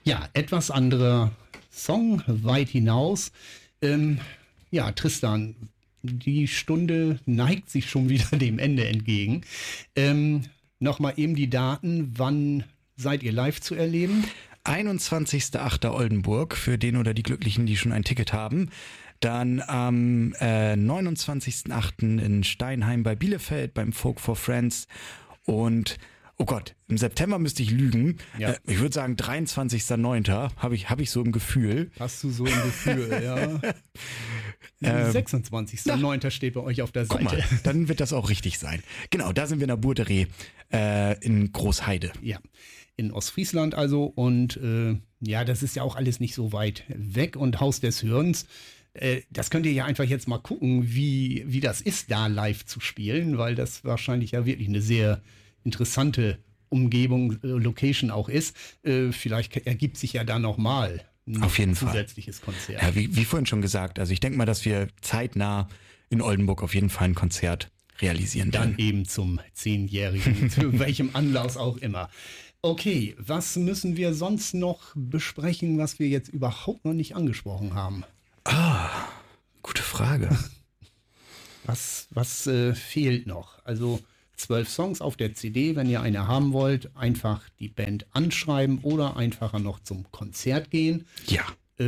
Ja, etwas anderer Song, weit hinaus. Ja, Tristan, die Stunde neigt sich schon wieder dem Ende entgegen. Nochmal eben die Daten, wann seid ihr live zu erleben? 21.08. Oldenburg, für den oder die Glücklichen, die schon ein Ticket haben. Dann am 29.08. in Steinheim bei Bielefeld beim Folk for Friends. Und, oh Gott, im September müsste ich lügen. Ja. Ich würde sagen 23.09. Hab ich so im Gefühl. Hast du so ein Gefühl, ja. 26.09. steht bei euch auf der Seite. Guck mal, dann wird das auch richtig sein. Genau, da sind wir in der Burteree in Großheide. Ja, in Ostfriesland also. Und ja, das ist ja auch alles nicht so weit weg. Und Haus des Hörens, das könnt ihr ja einfach jetzt mal gucken, wie das ist, da live zu spielen, weil das wahrscheinlich ja wirklich eine sehr interessante Umgebung, Location auch ist. Vielleicht ergibt sich ja da nochmal Auf jeden zusätzliches Konzert. Ja, wie vorhin schon gesagt, also ich denke mal, dass wir zeitnah in Oldenburg auf jeden Fall ein Konzert realisieren Dann werden. eben zum 10-Jährigen, zu welchem Anlass auch immer. Okay, was müssen wir sonst noch besprechen, was wir jetzt überhaupt noch nicht angesprochen haben? Gute Frage. Was fehlt noch? Also 12 Songs auf der CD, wenn ihr eine haben wollt, einfach die Band anschreiben oder einfacher noch zum Konzert gehen. Ja.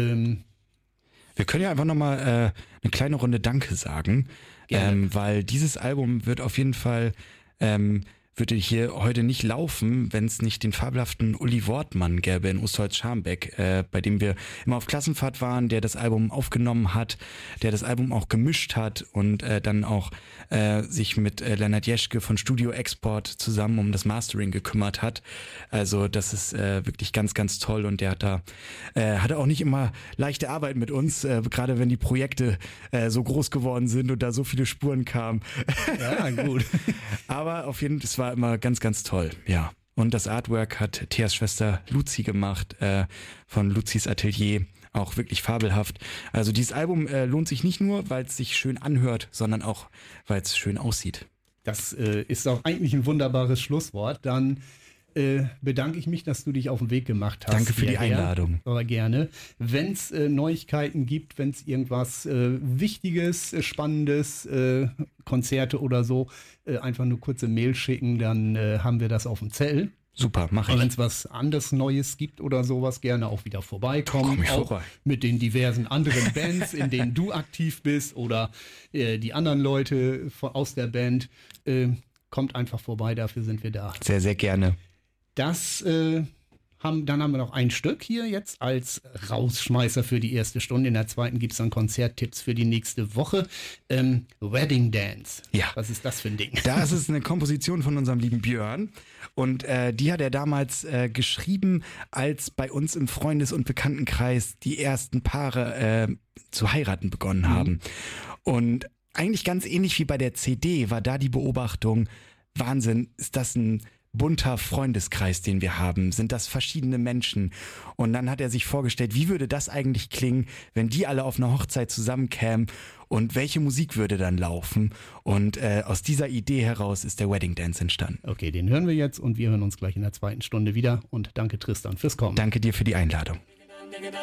Wir können ja einfach nochmal eine kleine Runde Danke sagen, weil dieses Album wird auf jeden Fall, würde hier heute nicht laufen, wenn es nicht den fabelhaften Uli Wortmann gäbe in Ostholz-Scharmbeck, bei dem wir immer auf Klassenfahrt waren, der das Album aufgenommen hat, der das Album auch gemischt hat und dann auch sich mit Lennart Jeschke von Studio Export zusammen um das Mastering gekümmert hat. Also das ist wirklich ganz, ganz toll und der hatte auch nicht immer leichte Arbeit mit uns, gerade wenn die Projekte so groß geworden sind und da so viele Spuren kamen. Ja, gut. Aber auf jeden Fall, es war immer ganz, ganz toll, ja. Und das Artwork hat Theas Schwester Luzi gemacht, von Luzis Atelier, auch wirklich fabelhaft. Also dieses Album lohnt sich nicht nur, weil es sich schön anhört, sondern auch, weil es schön aussieht. Das ist auch eigentlich ein wunderbares Schlusswort. Dann bedanke ich mich, dass du dich auf den Weg gemacht hast. Danke für die Einladung. Aber gerne. Wenn es Neuigkeiten gibt, wenn es irgendwas Wichtiges, Spannendes, Konzerte oder so, einfach eine kurze Mail schicken, dann haben wir das auf dem Zettel. Super, mach ich. Und wenn es was anderes Neues gibt oder sowas, gerne auch wieder vorbeikommen. Komm ich auch vorbei. Mit den diversen anderen Bands, in denen du aktiv bist oder die anderen Leute aus der Band. Kommt einfach vorbei, dafür sind wir da. Sehr, sehr gerne. Dann haben wir noch ein Stück hier jetzt als Rausschmeißer für die erste Stunde. In der zweiten gibt es dann Konzerttipps für die nächste Woche. Wedding Dance. Ja. Was ist das für ein Ding? Das ist eine Komposition von unserem lieben Björn. Und die hat er damals geschrieben, als bei uns im Freundes- und Bekanntenkreis die ersten Paare zu heiraten begonnen haben. Und eigentlich ganz ähnlich wie bei der CD war da die Beobachtung, Wahnsinn, ist das ein bunter Freundeskreis, den wir haben? Sind das verschiedene Menschen? Und dann hat er sich vorgestellt, wie würde das eigentlich klingen, wenn die alle auf einer Hochzeit zusammenkämen und welche Musik würde dann laufen? Und aus dieser Idee heraus ist der Wedding Dance entstanden. Okay, den hören wir jetzt und wir hören uns gleich in der zweiten Stunde wieder. Und danke Tristan fürs Kommen. Danke dir für die Einladung.